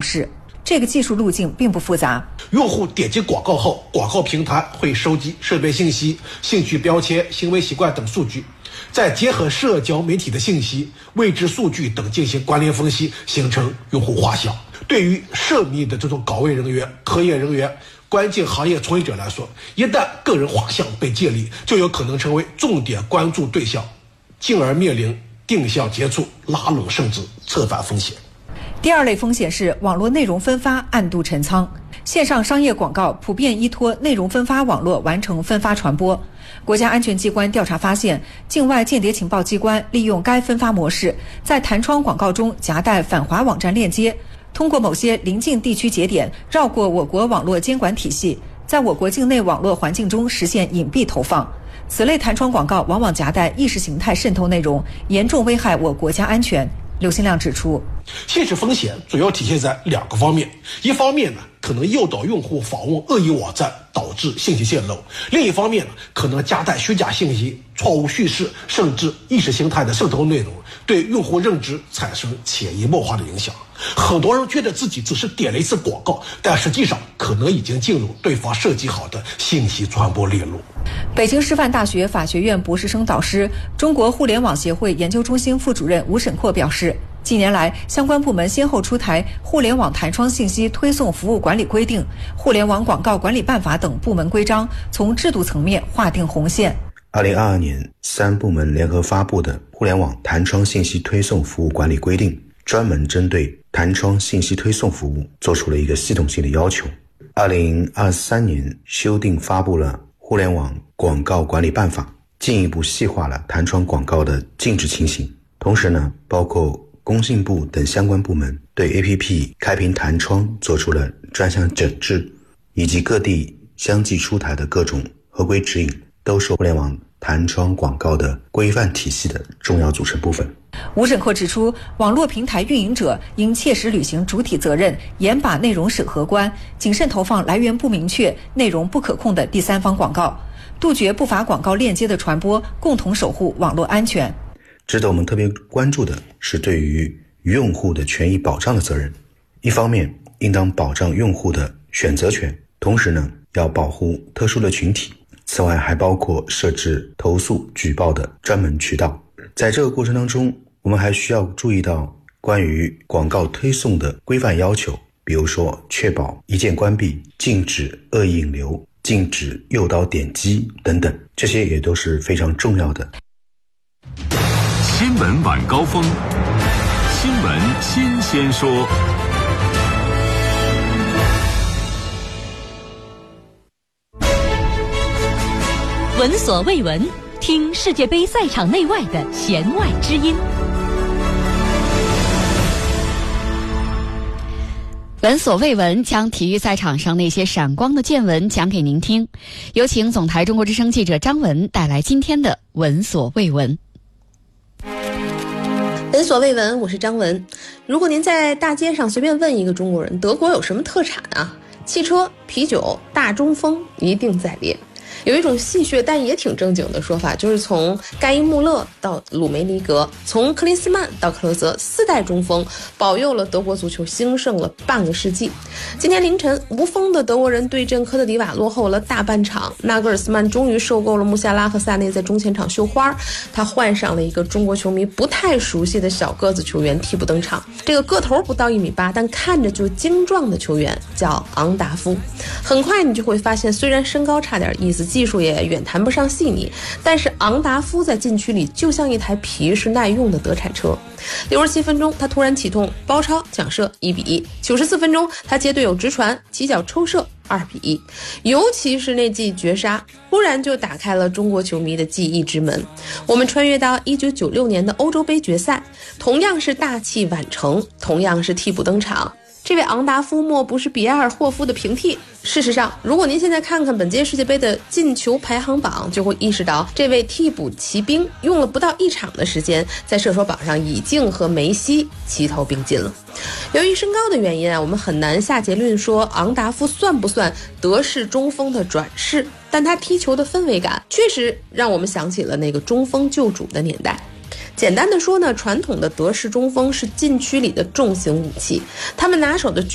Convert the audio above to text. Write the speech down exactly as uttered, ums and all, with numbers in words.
式。这个技术路径并不复杂， 用户点击广告后，广告平台会收集设备信息、兴趣标签、行为习惯等数据，再结合社交媒体的信息、位置数据等进行关联分析，形成用户画像。对于涉密的这种岗位人员、科研人员、关键行业从业者来说，一旦个人画像被建立，就有可能成为重点关注对象，进而面临定向接触、拉拢甚至策反风险。 第二类风险是网络内容分发暗度陈仓。线上商业广告普遍依托内容分发网络完成分发传播。国家安全机关调查发现，境外间谍情报机关利用该分发模式，在弹窗广告中夹带反华网站链接，通过某些邻近地区节点绕过我国网络监管体系，在我国境内网络环境中实现隐蔽投放。此类弹窗广告往往夹带意识形态渗透内容，严重危害我国家安全。刘新亮指出， 现实风险主要体现在两个方面，一方面呢，可能诱导用户访问恶意网站，导致信息泄露；另一方面呢，可能夹带虚假信息、错误叙事，甚至意识形态的渗透内容，对用户认知产生潜移默化的影响。很多人觉得自己只是点了一次广告，但实际上可能已经进入对方设计好的信息传播链路。 北京师范大学法学院博士生导师、中国互联网协会研究中心副主任吴沈阔表示，近年来，相关部门先后出台《互联网弹窗信息推送服务管理规定》《互联网广告管理办法》等部门规章，从制度层面划定红线。 二零二二年，三部门联合发布的《互联网弹窗信息推送服务管理规定》，专门针对弹窗信息推送服务做出了一个系统性的要求。二零二三年修订发布了《互联网广告管理办法》，进一步细化了弹窗广告的禁止情形。同时呢，包括工信部等相关部门对 A P P 开屏弹窗做出了专项整治，以及各地相继出台的各种合规指引，都是互联网弹窗广告的规范体系的重要组成部分。 吴沈阔指出，网络平台运营者应切实履行主体责任，严把内容审核关，谨慎投放来源不明确、内容不可控的第三方广告，杜绝不法广告链接的传播，共同守护网络安全。 值得我们特别关注的是对于用户的权益保障的责任。一方面，应当保障用户的选择权，同时呢，要保护特殊的群体。此外，还包括设置投诉举报的专门渠道。在这个过程当中，我们还需要注意到关于广告推送的规范要求，比如说确保一键关闭、禁止恶意引流、禁止诱导点击等等，这些也都是非常重要的。 新闻晚高峰，新闻新鲜说。 闻所未闻，听世界杯赛场内外的弦外之音。闻所未闻，将体育赛场上那些闪光的见闻讲给您听。有请总台中国之声记者张文带来今天的闻所未闻。 闻所未闻，我是张文。如果您在大街上随便问一个中国人，德国有什么特产啊？汽车、啤酒、大中锋一定在列。有一种戏谑但也挺正经的说法，就是从盖伊穆勒到鲁梅尼格，从克林斯曼到克洛泽，四代中锋保佑了德国足球兴盛了半个世纪。今天凌晨，无锋的德国人对阵科特迪瓦落后了大半场，纳格尔斯曼终于受够了穆夏拉和萨内在中前场绣花，他换上了一个中国球迷不太熟悉的小个子球员替补登场。这个个头不到一米八，但看着就精壮的球员叫昂达夫。很快你就会发现，虽然身高差点意思，技术也远谈不上细腻，但是昂达夫在禁区里就像一台皮实耐用的德产车。六十七分钟，他突然启动包抄抢射一比一。九十四分钟，他接队友直传起脚抽射二比一。尤其是那记绝杀，忽然就打开了中国球迷的记忆之门。我们穿越到一九九六年的欧洲杯决赛，同样是大器晚成，同样是替补登场。这位昂达夫莫不是比埃尔霍夫的平替。事实上，如果您现在看看本届世界杯的进球排行榜，就会意识到这位替补骑兵用了不到一场的时间，在射手榜上已经和梅西齐头并进了。由于身高的原因啊，我们很难下结论说昂达夫算不算德式中锋的转世，但他踢球的氛围感确实让我们想起了那个中锋救主的年代。简单的说呢，传统的德式中锋是禁区里的重型武器，他们拿手的